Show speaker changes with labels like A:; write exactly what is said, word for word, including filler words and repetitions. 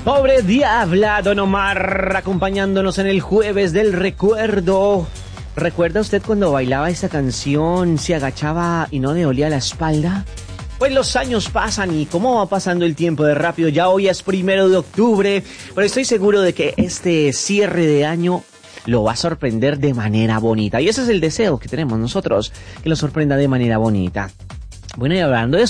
A: Pobre Diabla, Don Omar, acompañándonos en el jueves del recuerdo. ¿Recuerda usted cuando bailaba esa canción, se agachaba y no le dolía la espalda? Pues los años pasan y cómo va pasando el tiempo de rápido. Ya hoy es primero de octubre, pero estoy seguro de que este cierre de año lo va a sorprender de manera bonita. Y ese es el deseo que tenemos nosotros, que lo sorprenda de manera bonita. Bueno, y hablando de